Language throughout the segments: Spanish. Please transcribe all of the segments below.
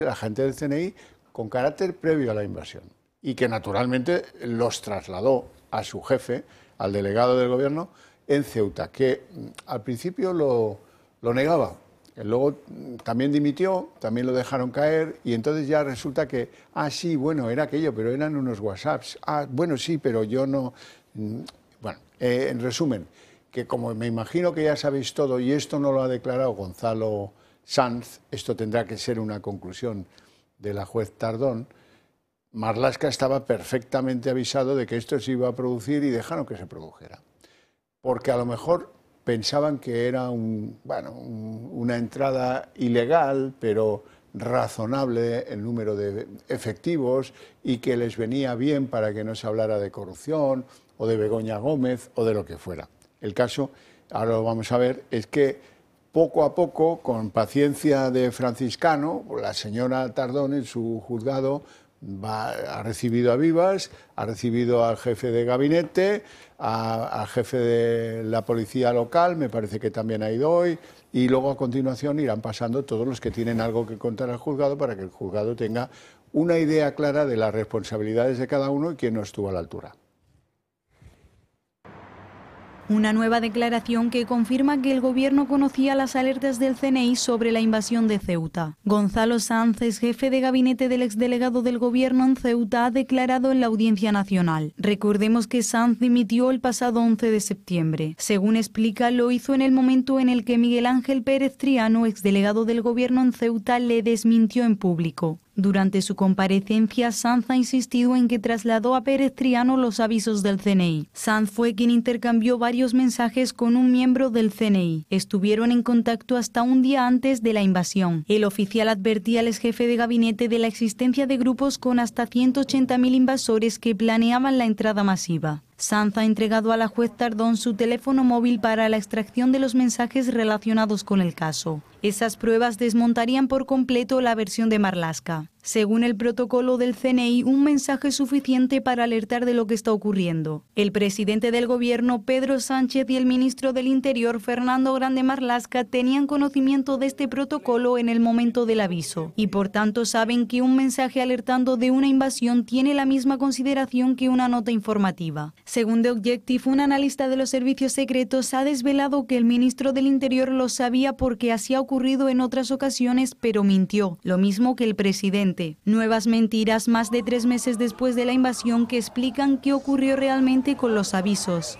la gente del CNI con carácter previo a la invasión y que naturalmente los trasladó a su jefe, al delegado del gobierno en Ceuta, que al principio lo negaba. Luego también dimitió, también lo dejaron caer y entonces ya resulta que, sí, bueno, era aquello, pero eran unos WhatsApps. Bueno, sí, pero yo no... Bueno, en resumen, que como me imagino que ya sabéis todo y esto no lo ha declarado Gonzalo Sanz, esto tendrá que ser una conclusión de la juez Tardón, Marlaska estaba perfectamente avisado de que esto se iba a producir y dejaron que se produjera. Porque a lo mejor pensaban que era una entrada ilegal, pero razonable el número de efectivos y que les venía bien para que no se hablara de corrupción o de Begoña Gómez o de lo que fuera. El caso, ahora lo vamos a ver, es que poco a poco, con paciencia de franciscano, la señora Tardón en su juzgado ha recibido a Vivas, ha recibido al jefe de gabinete, al jefe de la policía local, me parece que también ha ido hoy, y luego a continuación irán pasando todos los que tienen algo que contar al juzgado para que el juzgado tenga una idea clara de las responsabilidades de cada uno y quién no estuvo a la altura. Una nueva declaración que confirma que el gobierno conocía las alertas del CNI sobre la invasión de Ceuta. Gonzalo Sanz, jefe de gabinete del exdelegado del gobierno en Ceuta, ha declarado en la Audiencia Nacional. Recordemos que Sanz dimitió el pasado 11 de septiembre. Según explica, lo hizo en el momento en el que Miguel Ángel Pérez Triano, exdelegado del gobierno en Ceuta, le desmintió en público. Durante su comparecencia, Sanz ha insistido en que trasladó a Pérez Triano los avisos del CNI. Sanz fue quien intercambió varios mensajes con un miembro del CNI. Estuvieron en contacto hasta un día antes de la invasión. El oficial advertía al exjefe de gabinete de la existencia de grupos con hasta 180.000 invasores que planeaban la entrada masiva. Sanz ha entregado a la juez Tardón su teléfono móvil para la extracción de los mensajes relacionados con el caso. Esas pruebas desmontarían por completo la versión de Marlaska. Según el protocolo del CNI, un mensaje es suficiente para alertar de lo que está ocurriendo. El presidente del gobierno, Pedro Sánchez, y el ministro del Interior, Fernando Grande Marlaska, tenían conocimiento de este protocolo en el momento del aviso y por tanto saben que un mensaje alertando de una invasión tiene la misma consideración que una nota informativa. Según The Objective, un analista de los servicios secretos ha desvelado que el ministro del Interior lo sabía porque así ha ocurrido en otras ocasiones, pero mintió, lo mismo que el presidente. Nuevas mentiras más de 3 meses después de la invasión que explican qué ocurrió realmente con los avisos.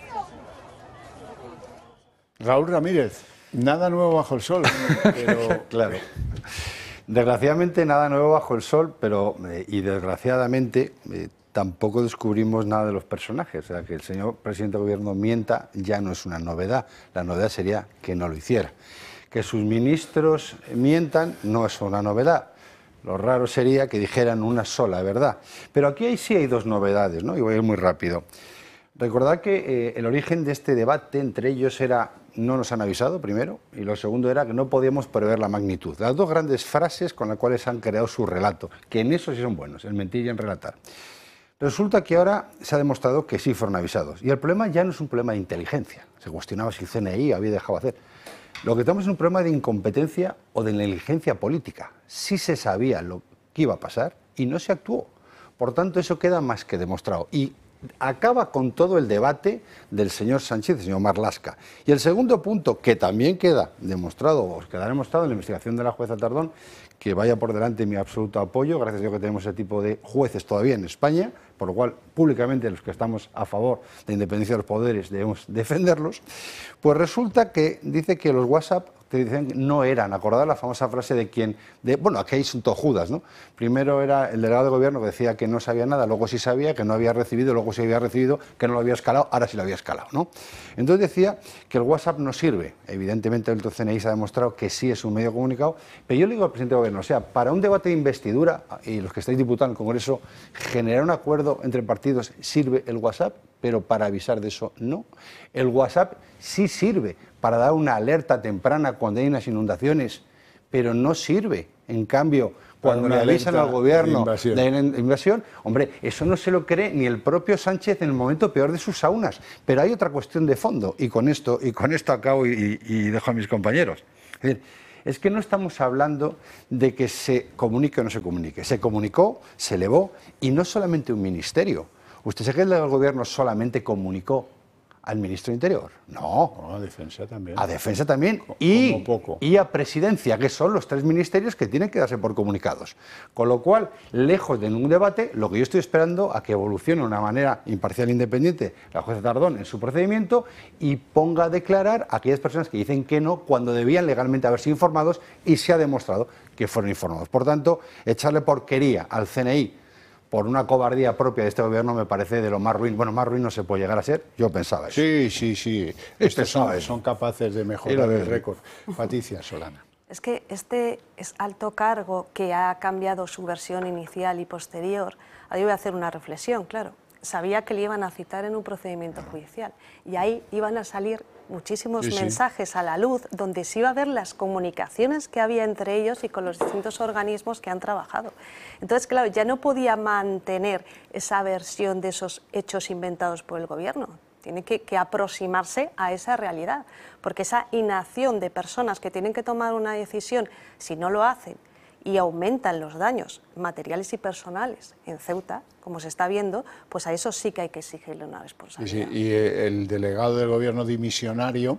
Raúl Ramírez, nada nuevo bajo el sol, pero... Claro. Desgraciadamente nada nuevo bajo el sol, pero y desgraciadamente tampoco descubrimos nada de los personajes. O sea, que el señor presidente del gobierno mienta ya no es una novedad. La novedad sería que no lo hiciera. Que sus ministros mientan no es una novedad. Lo raro sería que dijeran una sola verdad. Pero aquí sí hay 2 novedades, ¿no? Y voy a ir muy rápido. Recordad que el origen de este debate entre ellos era no nos han avisado, primero, y lo segundo era que no podíamos prever la magnitud. Las 2 grandes frases con las cuales han creado su relato, que en eso sí son buenos, en mentir y en relatar. Resulta que ahora se ha demostrado que sí fueron avisados. Y el problema ya no es un problema de inteligencia. Se cuestionaba si el CNI había dejado hacer. Lo que tenemos es un problema de incompetencia o de negligencia política. Sí se sabía lo que iba a pasar y no se actuó. Por tanto, eso queda más que demostrado. Y acaba con todo el debate del señor Sánchez, del señor Marlaska. Y el segundo punto, que también queda demostrado, o quedará demostrado en la investigación de la jueza Tardón, que vaya por delante mi absoluto apoyo, gracias a Dios que tenemos ese tipo de jueces todavía en España, por lo cual públicamente los que estamos a favor de la independencia de los poderes debemos defenderlos, pues resulta que dice que los WhatsApp te dicen no eran, acordad la famosa frase de quien, bueno, aquí hay son todos Judas, ¿no? Primero era el delegado de gobierno que decía que no sabía nada, luego sí sabía, que no había recibido, luego sí había recibido, que no lo había escalado, ahora sí lo había escalado, ¿no? Entonces decía que el WhatsApp no sirve, evidentemente el CNI se ha demostrado que sí es un medio comunicado, pero yo le digo al presidente del gobierno, o sea, para un debate de investidura, y los que estáis diputados en el Congreso, generar un acuerdo entre partidos, ¿sirve el WhatsApp? Pero para avisar de eso, no. El WhatsApp sí sirve para dar una alerta temprana cuando hay unas inundaciones, pero no sirve, en cambio, cuando le avisan al gobierno de invasión, hombre, eso no se lo cree ni el propio Sánchez en el momento peor de sus saunas. Pero hay otra cuestión de fondo, y con esto acabo y dejo a mis compañeros. Es decir, Es que no estamos hablando de que se comunique o no se comunique. Se comunicó, se elevó, y no solamente un ministerio. ¿Usted se cree que el gobierno solamente comunicó al ministro de Interior? No. A Defensa también. A Defensa también. Como poco. Y a Presidencia, que son los 3 ministerios que tienen que darse por comunicados. Con lo cual, lejos de ningún debate, lo que yo estoy esperando a que evolucione de una manera imparcial e independiente la jueza Tardón en su procedimiento y ponga a declarar a aquellas personas que dicen que no cuando debían legalmente haberse informados, y se ha demostrado que fueron informados. Por tanto, echarle porquería al CNI por una cobardía propia de este gobierno me parece de lo más ruin. Bueno, más ruin no se puede llegar a ser, yo pensaba eso. Sí. Estos son capaces de mejorar el récord. Patricia Solana. Es que este es alto cargo que ha cambiado su versión inicial y posterior. Ahí voy a hacer una reflexión, claro. Sabía que le iban a citar en un procedimiento judicial y ahí iban a salir muchísimos mensajes a la luz donde se iba a ver las comunicaciones que había entre ellos y con los distintos organismos que han trabajado. Entonces, claro, ya no podía mantener esa versión de esos hechos inventados por el gobierno. Tiene que aproximarse a esa realidad, porque esa inacción de personas que tienen que tomar una decisión, si no lo hacen, y aumentan los daños materiales y personales en Ceuta, como se está viendo, pues a eso sí que hay que exigirle una responsabilidad. Y el delegado del gobierno dimisionario,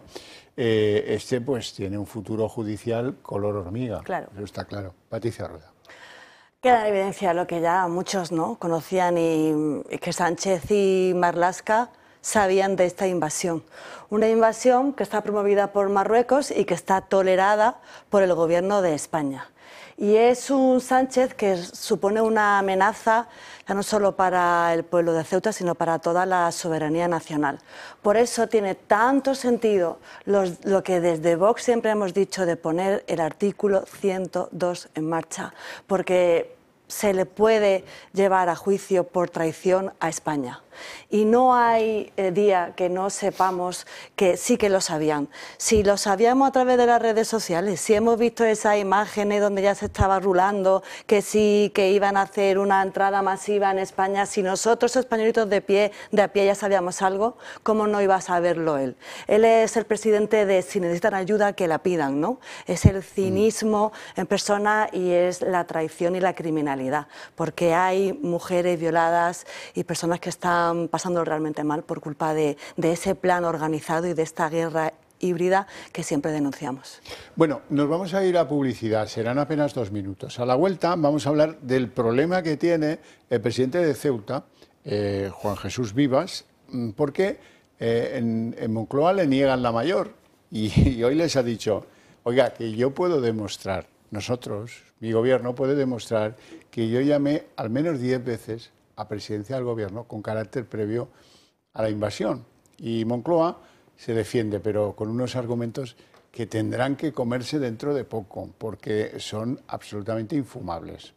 pues tiene un futuro judicial color hormiga. Claro. Eso está claro. Patricia Rueda. Queda en evidencia lo que ya muchos no conocían, y que Sánchez y Marlaska sabían de esta invasión. Una invasión que está promovida por Marruecos y que está tolerada por el gobierno de España. Y es un Sánchez que supone una amenaza ya no solo para el pueblo de Ceuta, sino para toda la soberanía nacional. Por eso tiene tanto sentido lo que desde Vox siempre hemos dicho de poner el artículo 102 en marcha, porque se le puede llevar a juicio por traición a España. Y no hay día que no sepamos que sí que lo sabían. Si lo sabíamos a través de las redes sociales, si hemos visto esas imágenes donde ya se estaba rulando, que sí, que iban a hacer una entrada masiva en España, si nosotros españolitos de a pie ya sabíamos algo, ¿cómo no iba a saberlo él? Él es el presidente de si necesitan ayuda que la pidan, ¿no? Es el cinismo en persona y es la traición y la criminalidad, porque hay mujeres violadas y personas que están pasando realmente mal por culpa de ese plan organizado y de esta guerra híbrida que siempre denunciamos. Bueno, nos vamos a ir a publicidad, serán apenas 2 minutos. A la vuelta vamos a hablar del problema que tiene el presidente de Ceuta, Juan Jesús Vivas, porque en Moncloa le niegan la mayor y hoy les ha dicho, oiga, que yo puedo demostrar, mi gobierno puede demostrar que yo llamé al menos 10 veces a presidencia del gobierno con carácter previo a la invasión. Y Moncloa se defiende, pero con unos argumentos que tendrán que comerse dentro de poco, porque son absolutamente infumables.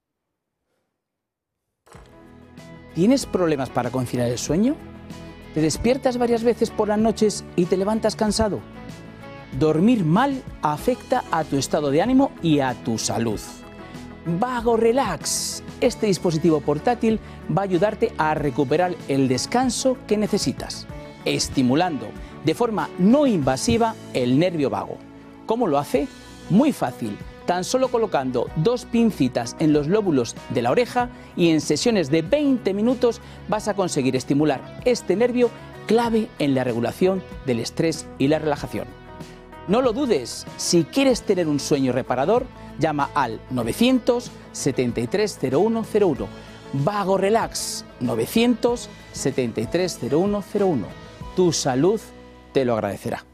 ¿Tienes problemas para conciliar el sueño? ¿Te despiertas varias veces por las noches y te levantas cansado? Dormir mal afecta a tu estado de ánimo y a tu salud. Vago Relax. Este dispositivo portátil va a ayudarte a recuperar el descanso que necesitas, estimulando de forma no invasiva el nervio vago. ¿Cómo lo hace? Muy fácil, tan solo colocando 2 pincitas en los lóbulos de la oreja y en sesiones de 20 minutos vas a conseguir estimular este nervio clave en la regulación del estrés y la relajación. No lo dudes, si quieres tener un sueño reparador, llama al 900-730101. Vago Relax, 900-730101. Tu salud te lo agradecerá.